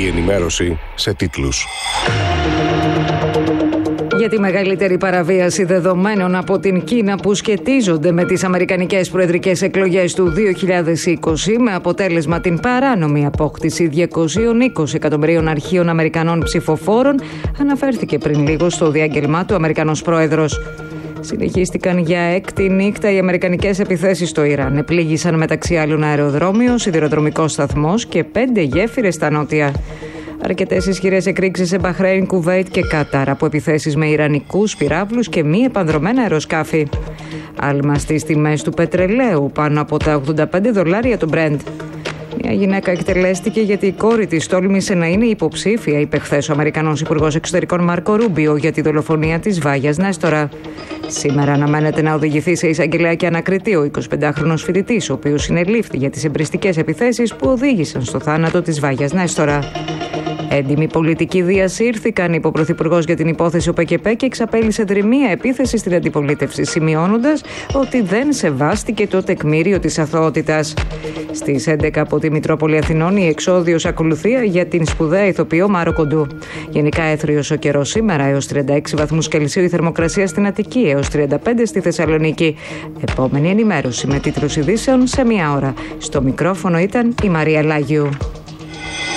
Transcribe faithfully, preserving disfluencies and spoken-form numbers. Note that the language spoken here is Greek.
Η ενημέρωση σε τίτλους. Για τη μεγαλύτερη παραβίαση δεδομένων από την Κίνα που σχετίζονται με τις αμερικανικές προεδρικές εκλογές του δύο χιλιάδες είκοσι, με αποτέλεσμα την παράνομη απόκτηση διακόσια είκοσι εκατομμυρίων αρχείων Αμερικανών ψηφοφόρων, αναφέρθηκε πριν λίγο στο διάγγελμά του Αμερικανός πρόεδρος. Συνεχίστηκαν για έκτη νύχτα οι αμερικανικές επιθέσεις στο Ιράν. Επλήγησαν μεταξύ άλλων αεροδρόμιο, σιδηροδρομικός σταθμός και πέντε γέφυρες στα νότια. Αρκετές ισχυρές εκρήξεις σε Μπαχρέιν, Κουβέιτ και Κατάρ από επιθέσεις με ιρανικούς πυράβλους και μη επανδρομένα αεροσκάφη. Άλμα στις τιμές του πετρελαίου, πάνω από τα ογδόντα πέντε δολάρια το Brent. Μια γυναίκα εκτελέστηκε γιατί η κόρη της τόλμησε να είναι υποψήφια, είπε χθες ο Αμερικανός Υπουργός Εξωτερικών Μάρκο Ρούμπιο για τη δολοφονία της Βάγιας Νέστορα. Σήμερα αναμένεται να οδηγηθεί σε εισαγγελέα και ανακριτή ο εικοσιπεντάχρονος φοιτητής, ο οποίος συνελήφθη για τις εμπριστικές επιθέσεις που οδήγησαν στο θάνατο της Βάγιας Νέστορα. Έντιμοι πολιτικοί διασύρθηκαν, είπε ο Πρωθυπουργός για την υπόθεση ΟΠΕΚΕΠΕ και εξαπέλυσε δρυμία επίθεση στην αντιπολίτευση, σημειώνοντας ότι δεν σεβάστηκε το τεκμήριο της αθωότητας. Στις έντεκα από τη Μητρόπολη Αθηνών η εξόδιος ακολουθεί για την σπουδαία ηθοποιό Μάρο Κοντού. Γενικά έθριος ο καιρός σήμερα, έως τριάντα έξι βαθμούς Κελσίου η θερμοκρασία στην Αττική, έως τριάντα πέντε στη Θεσσαλονίκη. Επόμενη ενημέρωση με τίτλους ειδήσεων σε μία ώρα. Στο μικρόφωνο ήταν η Μαρία Λάγιου.